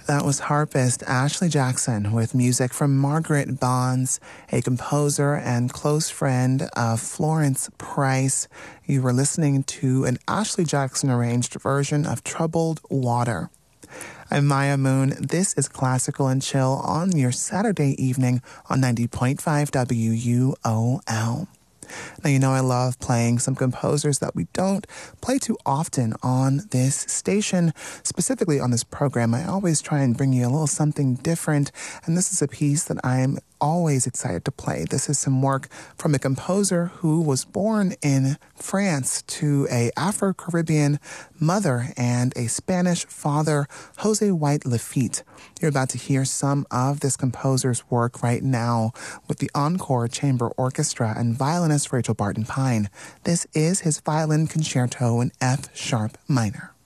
That was harpist Ashley Jackson with music from Margaret Bonds, a composer and close friend of Florence Price. You were listening to an Ashley Jackson arranged version of Troubled Water. I'm Maya Moon. This is Classical and Chill on your Saturday evening on 90.5 WUOL. Now, you know I love playing some composers that we don't play too often on this station, specifically on this program. I always try and bring you a little something different, and this is a piece that I'm always excited to play. This is some work from a composer who was born in France to a Afro-Caribbean mother and a Spanish father, Jose White Lafitte. You're about to hear some of this composer's work right now with the Encore Chamber Orchestra and violinist Rachel Barton Pine. This is his violin concerto in F sharp minor.